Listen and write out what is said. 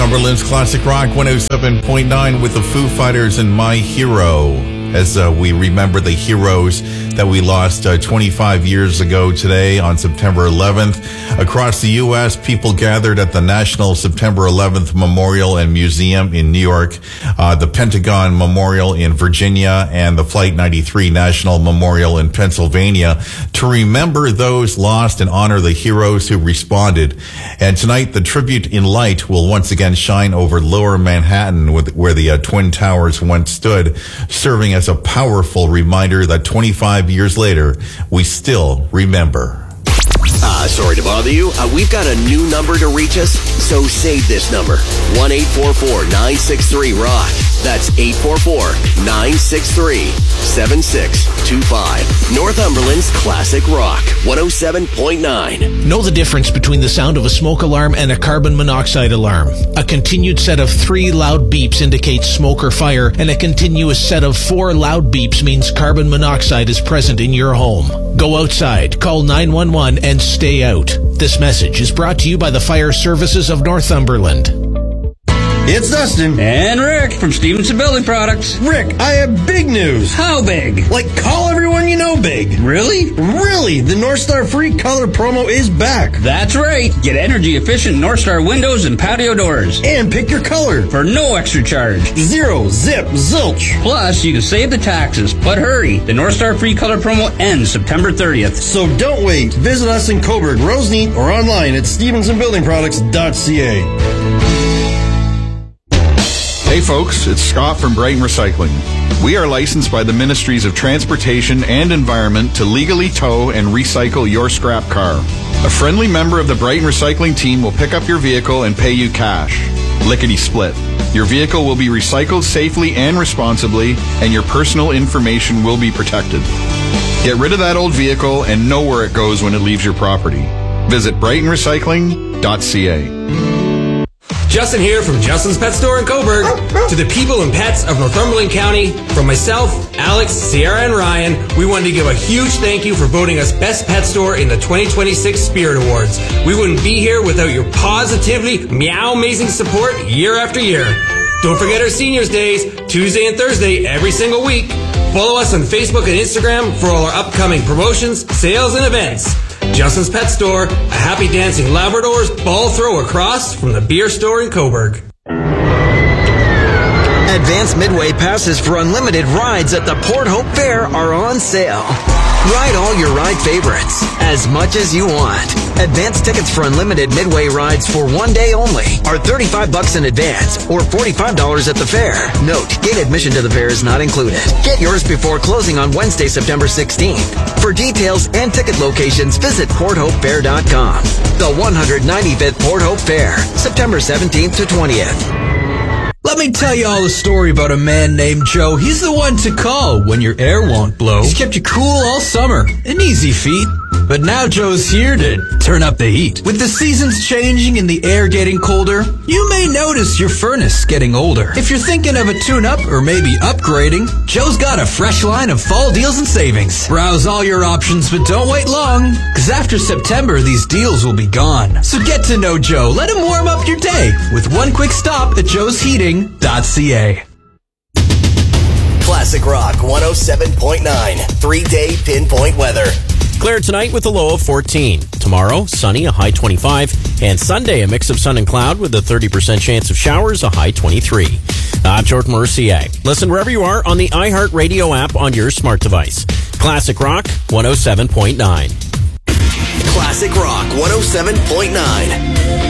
Northumberland's Classic Rock 107.9 with the Foo Fighters and My Hero, as we remember the heroes that we lost 25 years ago today on September 11th. Across the U.S., people gathered at the National September 11th Memorial and Museum in New York, the Pentagon Memorial in Virginia, and the Flight 93 National Memorial in Pennsylvania to remember those lost and honor the heroes who responded. And tonight, the tribute in light will once again shine over Lower Manhattan, where the Twin Towers once stood, serving as a powerful reminder that 25 years later, we still remember. Sorry to bother you. We've got a new number to reach us, so save this number. 1-844-963-ROCK. That's 844-963-7625. Northumberland's Classic Rock 107.9. Know the difference between the sound of a smoke alarm and a carbon monoxide alarm. A continued set of 3 loud beeps indicates smoke or fire, and a continuous set of 4 loud beeps means carbon monoxide is present in your home. Go outside, call 911, and stay out. This message is brought to you by the Fire Services of Northumberland. It's Dustin. And Rick from Stevenson Building Products. Rick, I have big news. How big? Like, call everyone you know big. Really? Really, the North Star Free Color promo is back. That's right. Get energy-efficient North Star windows and patio doors. And pick your color. For no extra charge. 0, zip, zilch. Plus, you can save the taxes. But hurry, the North Star Free Color promo ends September 30th. So don't wait. Visit us in Coburg, Roseneath, or online at stevensonbuildingproducts.ca. Hey folks, it's Scott from Brighton Recycling. We are licensed by the Ministries of Transportation and Environment to legally tow and recycle your scrap car. A friendly member of the Brighton Recycling team will pick up your vehicle and pay you cash. Lickety split. Your vehicle will be recycled safely and responsibly, and your personal information will be protected. Get rid of that old vehicle and know where it goes when it leaves your property. Visit brightonrecycling.ca. Justin here from Justin's Pet Store in Coburg. To the people and pets of Northumberland County, from myself, Alex, Sierra, and Ryan, we wanted to give a huge thank you for voting us Best Pet Store in the 2026 Spirit Awards. We wouldn't be here without your positively meow-amazing support year after year. Don't forget our Seniors Days, Tuesday and Thursday every single week. Follow us on Facebook and Instagram for all our upcoming promotions, sales, and events. Justin's Pet Store, a happy dancing Labrador's ball throw across from the beer store in Coburg. Advance Midway passes for unlimited rides at the Port Hope Fair are on sale. Ride all your ride favorites, as much as you want. Advance tickets for unlimited Midway rides for one day only are $35 in advance or $45 at the fair. Note, gate admission to the fair is not included. Get yours before closing on Wednesday, September 16th. For details and ticket locations, visit PortHopeFair.com. The 195th Port Hope Fair, September 17th to 20th. Let me tell you all a story about a man named Joe. He's the one to call when your air won't blow. He's kept you cool all summer. An easy feat. But now Joe's here to turn up the heat. With the seasons changing and the air getting colder, you may notice your furnace getting older. If you're thinking of a tune-up or maybe upgrading, Joe's got a fresh line of fall deals and savings. Browse all your options, but don't wait long, because after September, these deals will be gone. So get to know Joe. Let him warm up your day with one quick stop at joesheating.ca. Classic Rock 107.9. 3-day pinpoint weather. Clear tonight with a low of 14. Tomorrow, sunny, a high 25. And Sunday, a mix of sun and cloud with a 30% chance of showers, a high 23. I'm Jordan Mercier. Listen wherever you are on the iHeartRadio app on your smart device. Classic Rock 107.9. Classic Rock 107.9.